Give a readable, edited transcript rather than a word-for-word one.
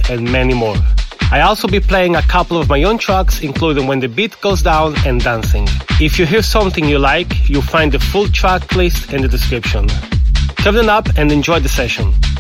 and many more. I also be playing a couple of my own tracks, including When the Beat Goes Down and Dancing. If you hear something you like, you'll find the full track list in the description. Turn it up and enjoy the session.